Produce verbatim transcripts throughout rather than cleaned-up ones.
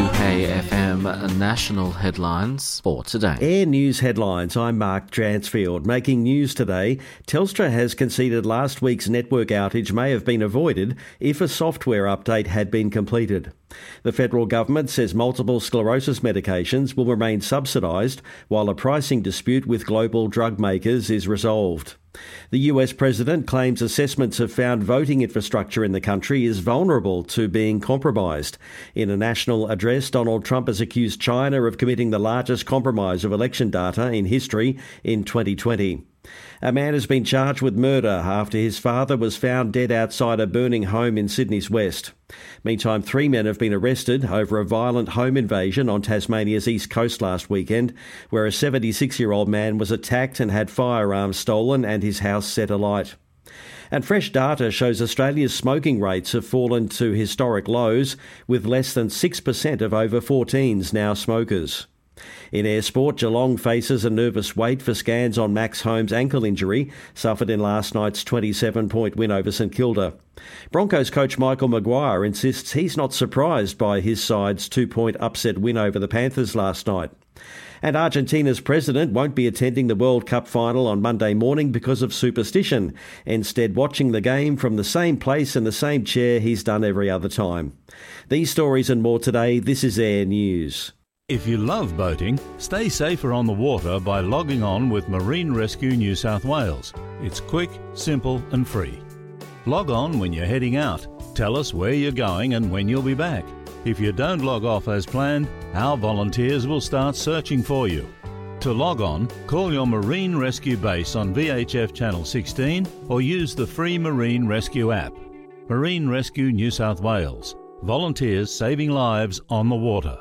two K F M national headlines for today. Air News headlines. I'm Mark Dransfield. Making news today, Telstra has conceded last week's network outage may have been avoided if a software update had been completed. The federal government says multiple sclerosis medications will remain subsidised while a pricing dispute with global drug makers is resolved. The U S president claims assessments have found voting infrastructure in the country is vulnerable to being compromised. In a national address, Donald Trump has accused China of committing the largest compromise of election data in history in twenty twenty. A man has been charged with murder after his father was found dead outside a burning home in Sydney's west. Meantime, three men have been arrested over a violent home invasion on Tasmania's east coast last weekend, where a seventy-six-year-old man was attacked and had firearms stolen and his house set alight. And fresh data shows Australia's smoking rates have fallen to historic lows, with less than six percent of over fourteens now smokers. In air sport, Geelong faces a nervous wait for scans on Max Holmes' ankle injury, suffered in last night's twenty-seven point win over St Kilda. Broncos coach Michael Maguire insists he's not surprised by his side's two-point upset win over the Panthers last night. And Argentina's president won't be attending the World Cup final on Monday morning because of superstition, instead watching the game from the same place and the same chair he's done every other time. These stories and more today. This is Air News. If you love boating, stay safer on the water by logging on with Marine Rescue New South Wales. It's quick, simple and free. Log on when you're heading out. Tell us where you're going and when you'll be back. If you don't log off as planned, our volunteers will start searching for you. To log on, call your Marine Rescue base on V H F Channel sixteen or use the free Marine Rescue app. Marine Rescue New South Wales. Volunteers saving lives on the water.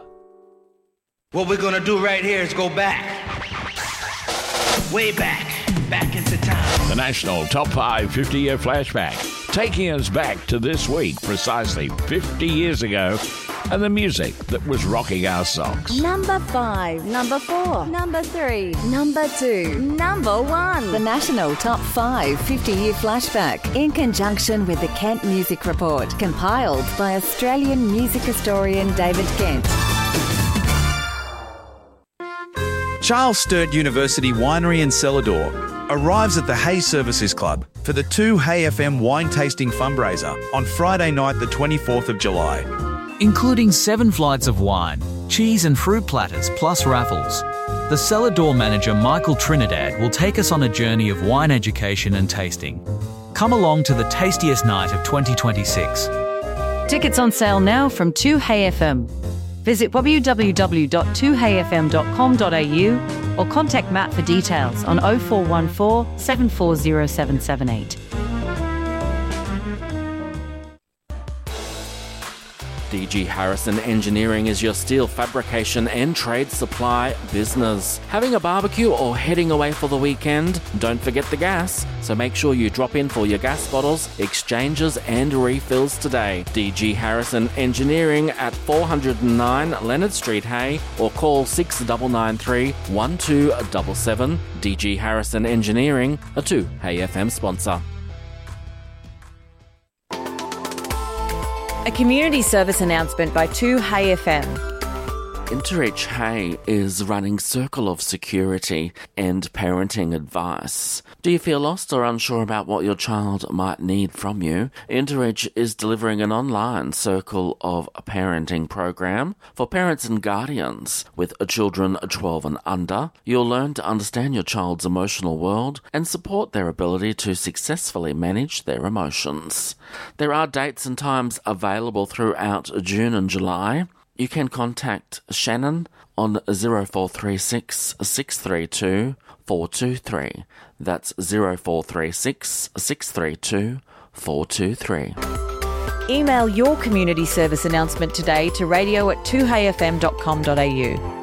What we're going to do right here is go back, way back, back into time. The National Top five fifty-year flashback, taking us back to this week, precisely fifty years ago, and the music that was rocking our socks. Number five, number four, number three, number two, number one. The National Top five fifty-year flashback in conjunction with the Kent Music Report, compiled by Australian music historian David Kent. Charles Sturt University Winery and Cellar Door arrives at the Hay Services Club for the two Hay F M wine tasting fundraiser on Friday night the twenty-fourth of July. Including seven flights of wine, cheese and fruit platters plus raffles. The Cellar Door manager Michael Trinidad will take us on a journey of wine education and tasting. Come along to the tastiest night of twenty twenty-six. Tickets on sale now from two Hay F M. Visit w w w dot two hay f m dot com dot a u or contact Matt for details on oh four one four, seven four zero seven seven eight. D G Harrison Engineering is your steel fabrication and trade supply business. Having a barbecue or heading away for the weekend? Don't forget the gas, so make sure you drop in for your gas bottles, exchanges and refills today. D G Harrison Engineering at four oh nine Leonard Street, Hay, or call six nine nine three, one two seven seven. D G Harrison Engineering, a two Hay F M sponsor. A community service announcement by two Hay F M. Interreach Hay is running Circle of Security and parenting advice. Do you feel lost or unsure about what your child might need from you? Interreach is delivering an online Circle of Parenting program for parents and guardians with children twelve and under. You'll learn to understand your child's emotional world and support their ability to successfully manage their emotions. There are dates and times available throughout June and July. You can contact Shannon on zero four three six, six three two, four two three. That's zero four three six, six three two, four two three. Email your community service announcement today to radio at two hay f m dot com dot a u.